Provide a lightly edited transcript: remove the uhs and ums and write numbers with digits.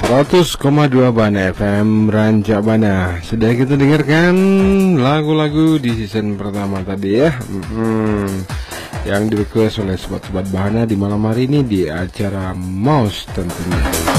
100,2 Bana FM Rancak Bana. Sudah kita dengarkan lagu-lagu di season pertama tadi ya, yang di request oleh sobat-sobat Bana di malam hari ini di acara Mouse tentunya.